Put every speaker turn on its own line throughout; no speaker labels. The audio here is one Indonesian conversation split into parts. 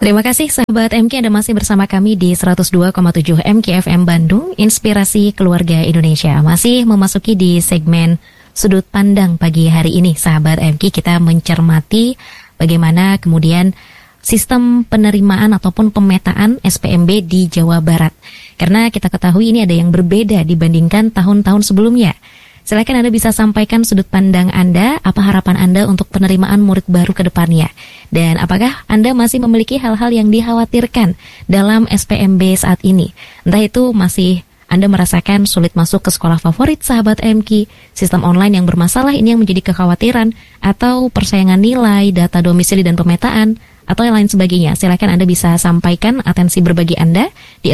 Terima kasih sahabat MK, Anda masih bersama kami di 102,7 MK FM Bandung, Inspirasi Keluarga Indonesia. Masih memasuki di segmen Sudut Pandang pagi hari ini, sahabat MK, kita mencermati bagaimana kemudian sistem penerimaan ataupun pemetaan SPMB di Jawa Barat. Karena kita ketahui ini ada yang berbeda dibandingkan tahun-tahun sebelumnya. Silakan Anda bisa sampaikan sudut pandang Anda, apa harapan Anda untuk penerimaan murid baru ke depannya. Dan apakah Anda masih memiliki hal-hal yang dikhawatirkan dalam SPMB saat ini? Entah itu masih Anda merasakan sulit masuk ke sekolah favorit sahabat MK, sistem online yang bermasalah ini yang menjadi kekhawatiran, atau persaingan nilai, data domisili dan pemetaan, atau yang lain sebagainya. Silakan Anda bisa sampaikan atensi berbagi Anda di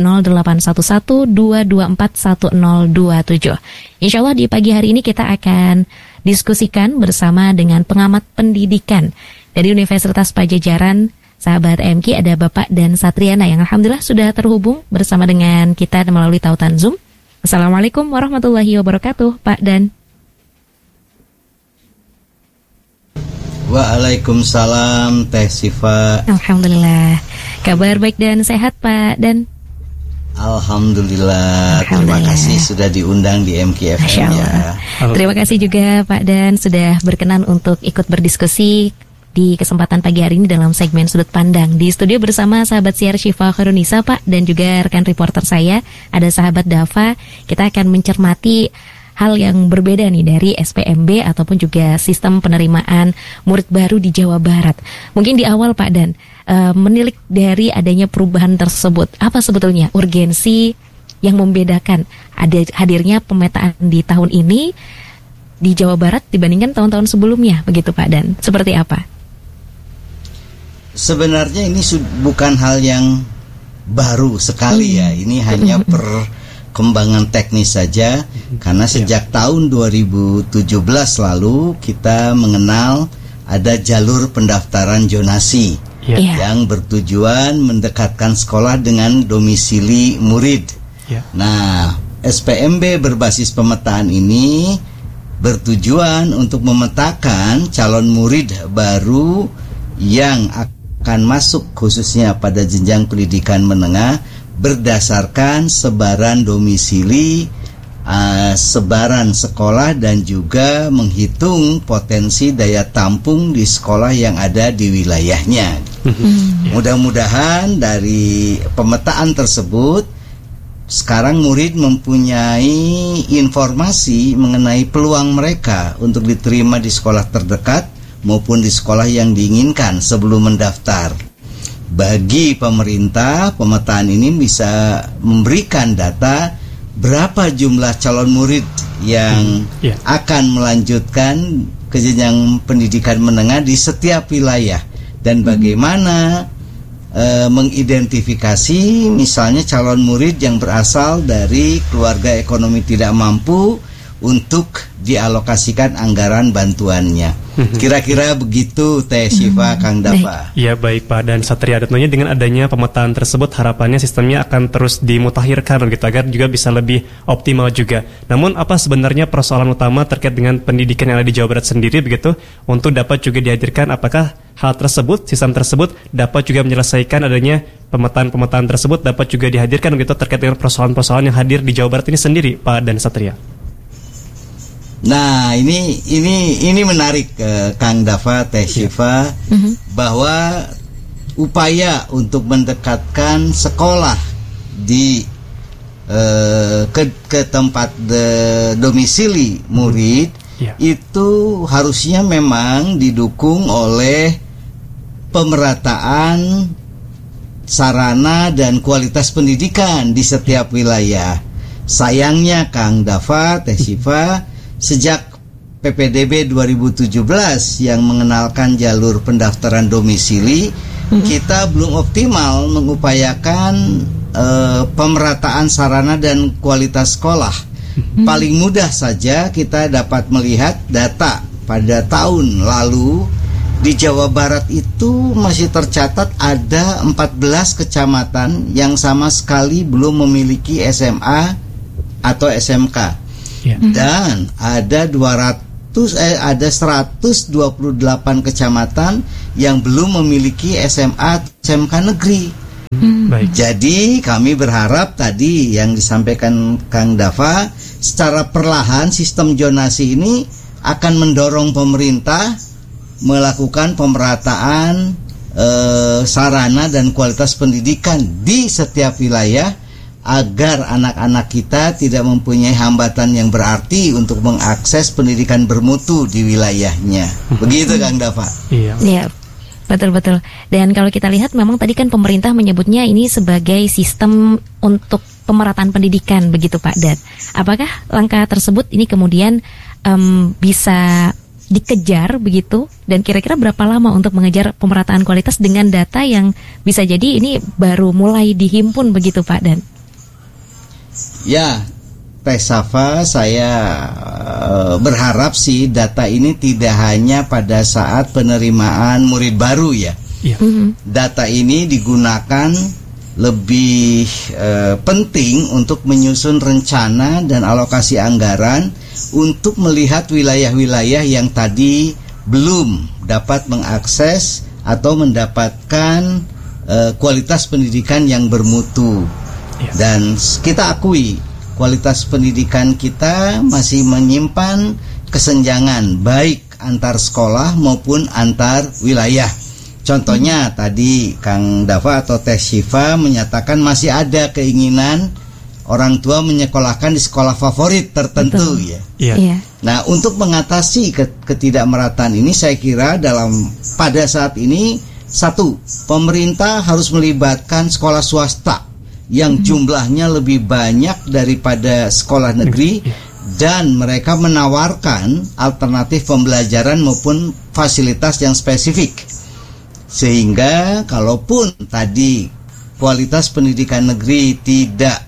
0811-224-1027. Insya Allah di pagi hari ini kita akan diskusikan bersama dengan pengamat pendidikan dari Universitas Pajajaran, sahabat MK, ada Bapak Dan Satriana yang alhamdulillah sudah terhubung bersama dengan kita melalui tautan Zoom. Assalamualaikum warahmatullahi wabarakatuh, Pak Dan.
Waalaikumsalam Teh Sifa.
Alhamdulillah. Kabar baik dan sehat Pak Dan?
Alhamdulillah. Terima kasih sudah diundang di MKFM ya.
Terima kasih juga Pak Dan sudah berkenan untuk ikut berdiskusi di kesempatan pagi hari ini dalam segmen Sudut Pandang. Di studio bersama sahabat siar Syifa Khairunisa Pak, dan juga rekan reporter saya ada sahabat Dava. Kita akan mencermati hal yang berbeda nih dari SPMB ataupun juga sistem penerimaan murid baru di Jawa Barat. Mungkin di awal Pak Dan, menilik dari adanya perubahan tersebut, apa sebetulnya urgensi yang membedakan hadirnya pemetaan di tahun ini di Jawa Barat dibandingkan tahun-tahun sebelumnya, begitu Pak Dan? Seperti apa?
Sebenarnya ini bukan hal yang baru sekali ya, ini hanya perkembangan teknis saja, karena sejak tahun 2017 lalu kita mengenal ada jalur pendaftaran zonasi yang bertujuan mendekatkan sekolah dengan domisili murid. Nah, SPMB berbasis pemetaan ini bertujuan untuk memetakan calon murid baru yang akan masuk khususnya pada jenjang pendidikan menengah berdasarkan sebaran domisili, sebaran sekolah, dan juga menghitung potensi daya tampung di sekolah yang ada di wilayahnya. Mudah-mudahan dari pemetaan tersebut sekarang murid mempunyai informasi mengenai peluang mereka untuk diterima di sekolah terdekat maupun di sekolah yang diinginkan sebelum mendaftar. Bagi pemerintah, pemetaan ini bisa memberikan data berapa jumlah calon murid yang akan melanjutkan ke jenjang pendidikan menengah di setiap wilayah, dan bagaimana mengidentifikasi misalnya calon murid yang berasal dari keluarga ekonomi tidak mampu untuk dialokasikan anggaran bantuannya. Kira-kira begitu Teh Syifa, Kang Dava.
Iya baik Pak Dan Satria. Tentunya dengan adanya pemetaan tersebut harapannya sistemnya akan terus dimutakhirkan begitu agar juga bisa lebih optimal juga. Namun apa sebenarnya persoalan utama terkait dengan pendidikan yang ada di Jawa Barat sendiri begitu untuk dapat juga dihadirkan? Apakah hal tersebut, sistem tersebut dapat juga menyelesaikan adanya pemetaan tersebut dapat juga dihadirkan begitu terkait dengan persoalan-persoalan yang hadir di Jawa Barat ini sendiri Pak Dan Satria?
Nah, ini menarik Kang Dava, Teh Syifa, bahwa upaya untuk mendekatkan sekolah di ke tempat domisili murid itu harusnya memang didukung oleh pemerataan sarana dan kualitas pendidikan di setiap wilayah. Sayangnya Kang Dava, Teh Syifa, sejak PPDB 2017 yang mengenalkan jalur pendaftaran domisili, kita belum optimal mengupayakan pemerataan sarana dan kualitas sekolah. Paling mudah saja kita dapat melihat data pada tahun lalu di Jawa Barat itu masih tercatat ada 14 kecamatan yang sama sekali belum memiliki SMA atau SMK. Dan ada 128 kecamatan yang belum memiliki SMA SMK negeri.
Baik.
Jadi kami berharap tadi yang disampaikan Kang Dava, secara perlahan sistem zonasi ini akan mendorong pemerintah melakukan pemerataan sarana dan kualitas pendidikan di setiap wilayah agar anak-anak kita tidak mempunyai hambatan yang berarti untuk mengakses pendidikan bermutu di wilayahnya. Begitu Kang Dava.
Iya.
Iya, betul-betul. Dan kalau kita lihat memang tadi kan pemerintah menyebutnya ini sebagai sistem untuk pemerataan pendidikan, begitu Pak Dad. Apakah langkah tersebut ini kemudian bisa dikejar begitu, dan kira-kira berapa lama untuk mengejar pemerataan kualitas dengan data yang bisa jadi ini baru mulai dihimpun begitu Pak Dan?
Ya, Teh Safa, saya berharap sih data ini tidak hanya pada saat penerimaan murid baru ya.
Iya.
Data ini digunakan lebih penting untuk menyusun rencana dan alokasi anggaran untuk melihat wilayah-wilayah yang tadi belum dapat mengakses atau mendapatkan kualitas pendidikan yang bermutu. Dan kita akui kualitas pendidikan kita masih menyimpan kesenjangan baik antar sekolah maupun antar wilayah. Contohnya tadi Kang Dava atau Teh Syifa menyatakan masih ada keinginan orang tua menyekolahkan di sekolah favorit tertentu. Betul. Ya.
Iya.
Nah, untuk mengatasi ketidakmerataan ini saya kira pada saat ini satu, pemerintah harus melibatkan sekolah swasta yang jumlahnya lebih banyak daripada sekolah negeri dan mereka menawarkan alternatif pembelajaran maupun fasilitas yang spesifik. Sehingga kalaupun tadi kualitas pendidikan negeri tidak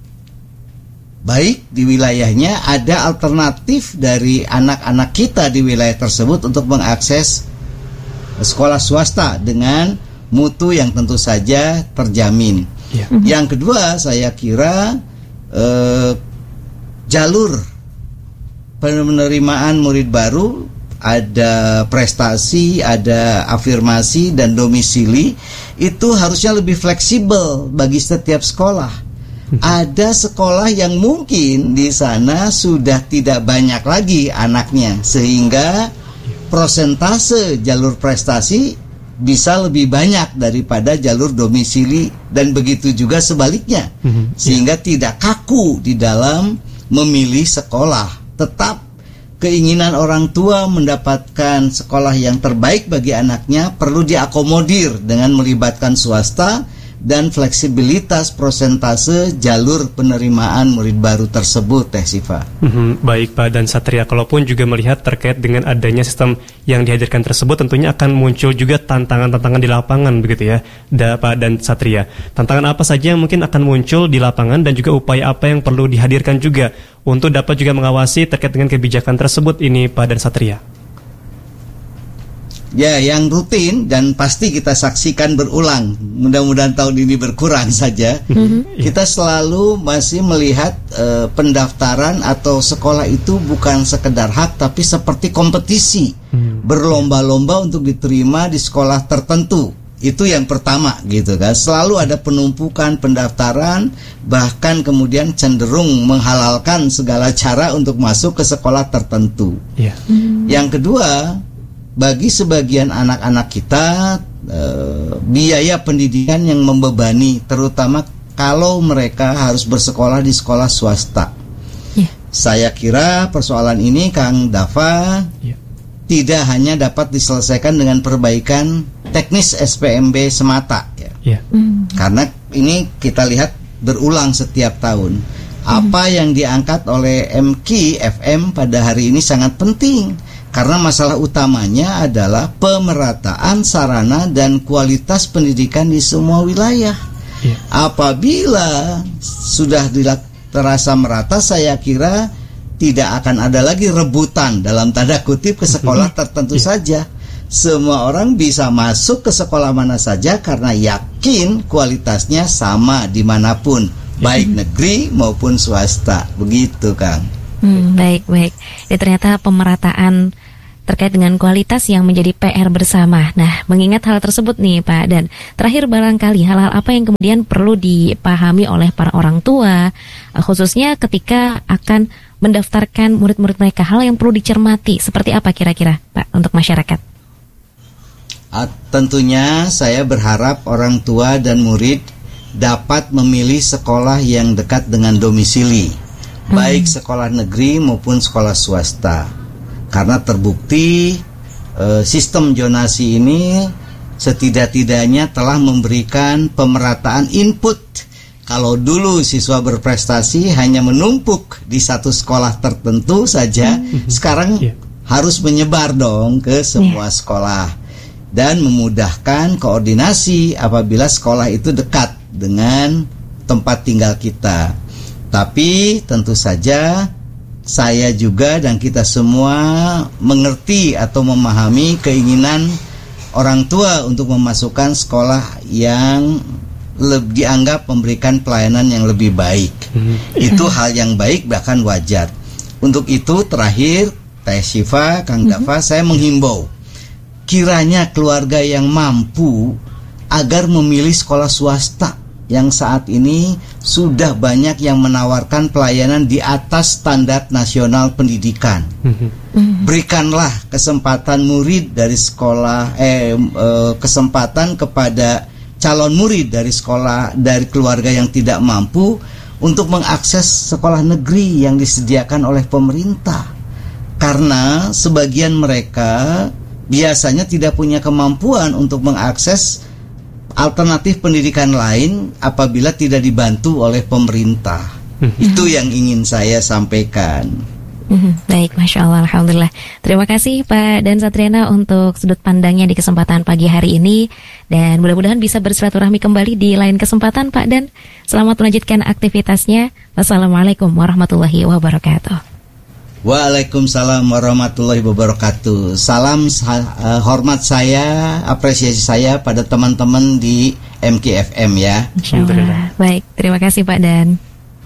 baik di wilayahnya, ada alternatif dari anak-anak kita di wilayah tersebut untuk mengakses sekolah swasta dengan mutu yang tentu saja terjamin. Yang kedua, saya kira jalur penerimaan murid baru, ada prestasi, ada afirmasi dan domisili, itu harusnya lebih fleksibel bagi setiap sekolah. Ada sekolah yang mungkin di sana sudah tidak banyak lagi anaknya, sehingga prosentase jalur prestasi bisa lebih banyak daripada jalur domisili, dan begitu juga sebaliknya, sehingga tidak kaku di dalam memilih sekolah. Tetap keinginan orang tua mendapatkan sekolah yang terbaik bagi anaknya perlu diakomodir dengan melibatkan swasta dan fleksibilitas prosentase jalur penerimaan murid baru tersebut, Teh Syifa.
Baik Pak dan Satria, kalaupun juga melihat terkait dengan adanya sistem yang dihadirkan tersebut, tentunya akan muncul juga tantangan-tantangan di lapangan begitu ya, Pak dan Satria. Tantangan apa saja yang mungkin akan muncul di lapangan dan juga upaya apa yang perlu dihadirkan juga untuk dapat juga mengawasi terkait dengan kebijakan tersebut ini Pak dan Satria?
Ya, yang rutin dan pasti kita saksikan berulang, mudah-mudahan tahun ini berkurang saja. Kita selalu masih melihat pendaftaran atau sekolah itu bukan sekedar hak, tapi seperti kompetisi, berlomba-lomba untuk diterima di sekolah tertentu. Itu yang pertama gitu kan. Selalu ada penumpukan pendaftaran, bahkan kemudian cenderung menghalalkan segala cara untuk masuk ke sekolah tertentu. Yang kedua, bagi sebagian anak-anak kita biaya pendidikan yang membebani, terutama kalau mereka harus bersekolah di sekolah swasta. Saya kira persoalan ini Kang Dava tidak hanya dapat diselesaikan dengan perbaikan teknis SPMB semata ya. Karena ini kita lihat berulang setiap tahun. Apa yang diangkat oleh MKI FM pada hari ini sangat penting, karena masalah utamanya adalah pemerataan sarana dan kualitas pendidikan di semua wilayah. Apabila sudah terasa merata, saya kira tidak akan ada lagi rebutan dalam tanda kutip ke sekolah tertentu saja. Semua orang bisa masuk ke sekolah mana saja karena yakin kualitasnya sama dimanapun, baik negeri maupun swasta. Begitu, Kang.
Baik. Ya, ternyata pemerataan terkait dengan kualitas yang menjadi PR bersama. Nah, mengingat hal tersebut nih Pak, dan terakhir barangkali hal-hal apa yang kemudian perlu dipahami oleh para orang tua, khususnya ketika akan mendaftarkan murid-murid mereka, hal yang perlu dicermati seperti apa kira-kira Pak untuk masyarakat?
Tentunya saya berharap orang tua dan murid dapat memilih sekolah yang dekat dengan domisili, baik sekolah negeri maupun sekolah swasta. Karena terbukti sistem zonasi ini setidak-tidaknya telah memberikan pemerataan input. Kalau dulu siswa berprestasi hanya menumpuk di satu sekolah tertentu saja, sekarang harus menyebar dong ke semua sekolah dan memudahkan koordinasi apabila sekolah itu dekat dengan tempat tinggal kita. Tapi tentu saja saya juga dan kita semua mengerti atau memahami keinginan orang tua untuk memasukkan sekolah yang dianggap memberikan pelayanan yang lebih baik. Itu hal yang baik, bahkan wajar. Untuk itu terakhir Teh Syifa, Kang Dafa, saya menghimbau kiranya keluarga yang mampu agar memilih sekolah swasta yang saat ini sudah banyak yang menawarkan pelayanan di atas standar nasional pendidikan. Berikanlah kesempatan murid dari sekolah kesempatan kepada calon murid dari sekolah dari keluarga yang tidak mampu untuk mengakses sekolah negeri yang disediakan oleh pemerintah. Karena sebagian mereka biasanya tidak punya kemampuan untuk mengakses alternatif pendidikan lain apabila tidak dibantu oleh pemerintah. Itu yang ingin saya sampaikan.
Baik, Masya Allah, Alhamdulillah. Terima kasih Pak Dan Satriana untuk sudut pandangnya di kesempatan pagi hari ini. Dan mudah-mudahan bisa bersilaturahmi kembali di lain kesempatan Pak Dan. Selamat melanjutkan aktivitasnya. Wassalamualaikum warahmatullahi wabarakatuh.
Waalaikumsalam warahmatullahi wabarakatuh. Salam hormat saya, apresiasi saya pada teman-teman di MKFM ya.
Alhamdulillah. Baik, terima kasih Pak Dan.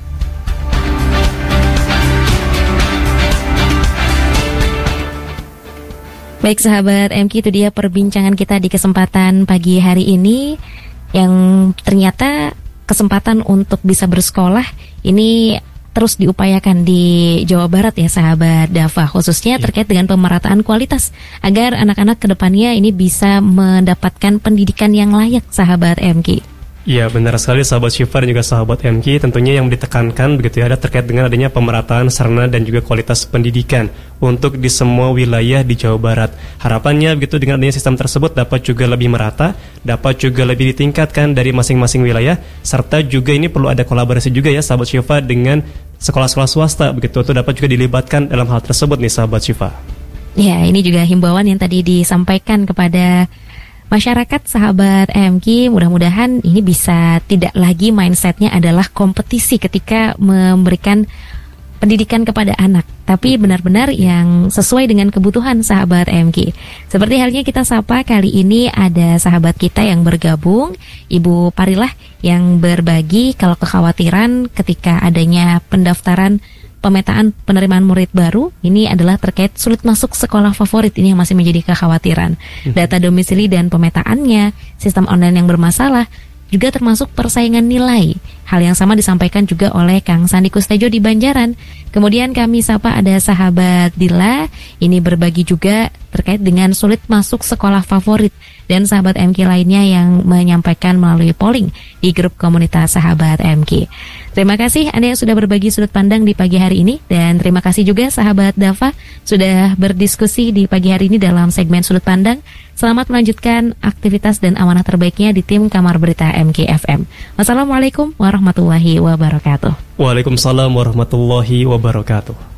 Baik sahabat MK, itu dia perbincangan kita di kesempatan pagi hari ini, yang ternyata kesempatan untuk bisa bersekolah ini terus diupayakan di Jawa Barat ya sahabat Dafa, khususnya terkait dengan pemerataan kualitas agar anak-anak kedepannya ini bisa mendapatkan pendidikan yang layak sahabat MK.
Ya benar sekali sahabat Syifa dan juga sahabat MK, tentunya yang ditekankan begitu ya, ada terkait dengan adanya pemerataan sarana dan juga kualitas pendidikan untuk di semua wilayah di Jawa Barat. Harapannya begitu dengan adanya sistem tersebut dapat juga lebih merata, dapat juga lebih ditingkatkan dari masing-masing wilayah, serta juga ini perlu ada kolaborasi juga ya sahabat Syifa dengan sekolah-sekolah swasta begitu, itu dapat juga dilibatkan dalam hal tersebut nih sahabat Syifa.
Ya, ini juga himbauan yang tadi disampaikan kepada masyarakat sahabat MK, mudah-mudahan ini bisa tidak lagi mindsetnya adalah kompetisi ketika memberikan pendidikan kepada anak, tapi benar-benar yang sesuai dengan kebutuhan sahabat MK. Seperti halnya kita sapa kali ini ada sahabat kita yang bergabung, Ibu Parilah, yang berbagi kalau kekhawatiran ketika adanya pendaftaran pemetaan penerimaan murid baru ini adalah terkait sulit masuk sekolah favorit, ini yang masih menjadi kekhawatiran. Data domisili dan pemetaannya, sistem online yang bermasalah, juga termasuk persaingan nilai. Hal yang sama disampaikan juga oleh Kang Sandi Kustejo di Banjaran. Kemudian kami sapa ada sahabat Dila, ini berbagi juga terkait dengan sulit masuk sekolah favorit, dan sahabat MK lainnya yang menyampaikan melalui polling di grup komunitas sahabat MK. Terima kasih Anda yang sudah berbagi sudut pandang di pagi hari ini, dan terima kasih juga sahabat Dafa sudah berdiskusi di pagi hari ini dalam segmen sudut pandang. Selamat melanjutkan aktivitas dan amanah terbaiknya di tim Kamar Berita MKFM. Wassalamualaikum warahmatullahi wabarakatuh.
Waalaikumsalam warahmatullahi wabarakatuh.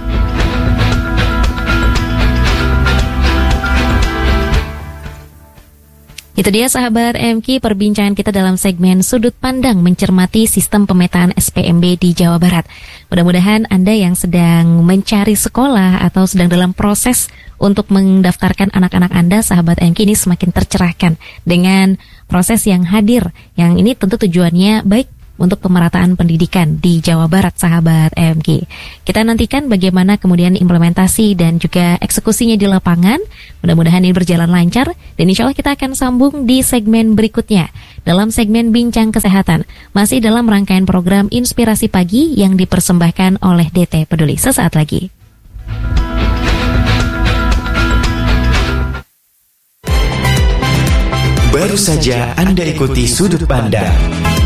Itu dia sahabat MK, perbincangan kita dalam segmen Sudut Pandang mencermati sistem pemetaan SPMB di Jawa Barat. Mudah-mudahan Anda yang sedang mencari sekolah atau sedang dalam proses untuk mendaftarkan anak-anak Anda, sahabat MK, ini semakin tercerahkan dengan proses yang hadir. Yang ini tentu tujuannya baik untuk pemerataan pendidikan di Jawa Barat, sahabat EMQ. Kita nantikan bagaimana kemudian implementasi dan juga eksekusinya di lapangan. Mudah-mudahan ini berjalan lancar dan insya Allah kita akan sambung di segmen berikutnya dalam segmen Bincang Kesehatan, masih dalam rangkaian program Inspirasi Pagi yang dipersembahkan oleh DT Peduli. Sesaat lagi.
Baru saja Anda ikuti Sudut Pandang